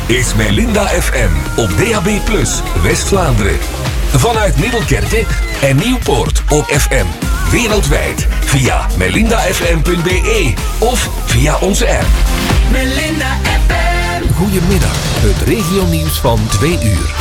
is Melinda FM op DAB+, West-Vlaanderen. Vanuit Middelkerke en Nieuwpoort op FM. Wereldwijd via melindafm.be of via onze app. Melinda FM. Goedemiddag, het regionieuws van 2 uur.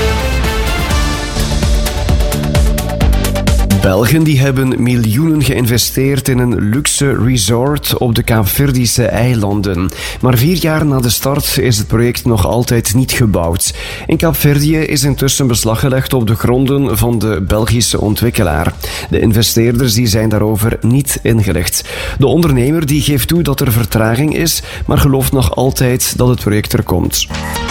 Belgen die hebben miljoenen geïnvesteerd in een luxe resort op de Kaapverdische eilanden. Maar 4 jaar na de start is het project nog altijd niet gebouwd. In Kaapverdië is intussen beslag gelegd op de gronden van de Belgische ontwikkelaar. De investeerders die zijn daarover niet ingelicht. De ondernemer die geeft toe dat er vertraging is, maar gelooft nog altijd dat het project er komt.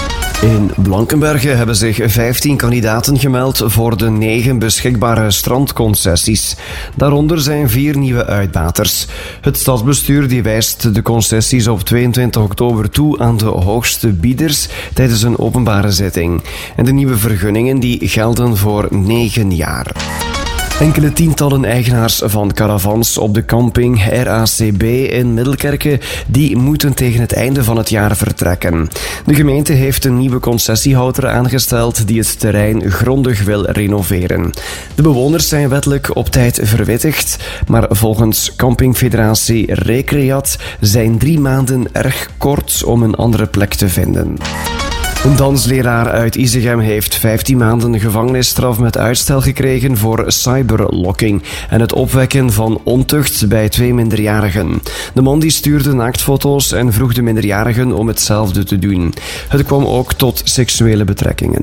In Blankenberge hebben zich 15 kandidaten gemeld voor de 9 beschikbare strandconcessies. Daaronder zijn 4 nieuwe uitbaters. Het stadsbestuur die wijst de concessies op 22 oktober toe aan de hoogste bieders tijdens een openbare zitting. En de nieuwe vergunningen die gelden voor 9 jaar. Enkele tientallen eigenaars van caravans op de camping RACB in Middelkerke die moeten tegen het einde van het jaar vertrekken. De gemeente heeft een nieuwe concessiehouder aangesteld die het terrein grondig wil renoveren. De bewoners zijn wettelijk op tijd verwittigd, maar volgens campingfederatie Recreat zijn 3 maanden erg kort om een andere plek te vinden. Een dansleraar uit Isegem heeft 15 maanden gevangenisstraf met uitstel gekregen voor cyberlocking en het opwekken van ontucht bij 2 minderjarigen. De man die stuurde naaktfoto's en vroeg de minderjarigen om hetzelfde te doen. Het kwam ook tot seksuele betrekkingen.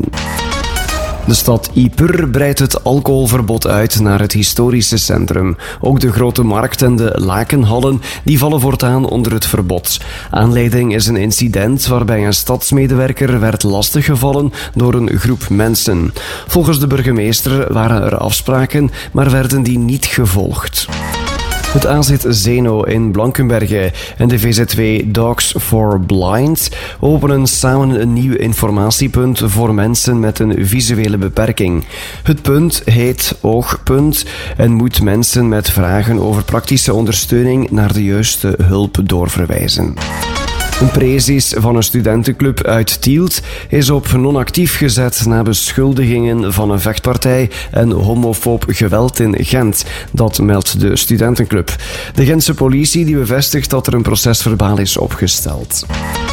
De stad Ieper breidt het alcoholverbod uit naar het historische centrum. Ook de Grote Markt en de Lakenhallen die vallen voortaan onder het verbod. Aanleiding is een incident waarbij een stadsmedewerker werd lastiggevallen door een groep mensen. Volgens de burgemeester waren er afspraken, maar werden die niet gevolgd. Het AZ Zeno in Blankenberge en de VZW Dogs for Blind openen samen een nieuw informatiepunt voor mensen met een visuele beperking. Het punt heet Oogpunt en moet mensen met vragen over praktische ondersteuning naar de juiste hulp doorverwijzen. Een precies van een studentenclub uit Tielt is op non-actief gezet na beschuldigingen van een vechtpartij en homofoob geweld in Gent. Dat meldt de studentenclub. De Gentse politie die bevestigt dat er een procesverbaal is opgesteld.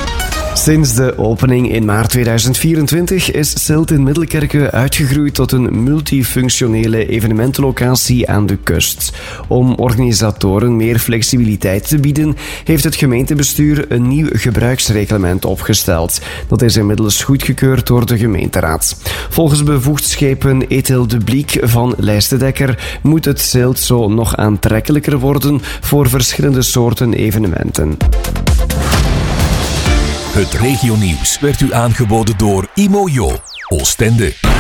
Sinds de opening in maart 2024 is Silt in Middelkerke uitgegroeid tot een multifunctionele evenementenlocatie aan de kust. Om organisatoren meer flexibiliteit te bieden, heeft het gemeentebestuur een nieuw gebruiksreglement opgesteld. Dat is inmiddels goedgekeurd door de gemeenteraad. Volgens bevoegd schepen Ethel de Bliek van Lijstendekker moet het Silt zo nog aantrekkelijker worden voor verschillende soorten evenementen. Het regionieuws werd u aangeboden door Imojo, Oostende.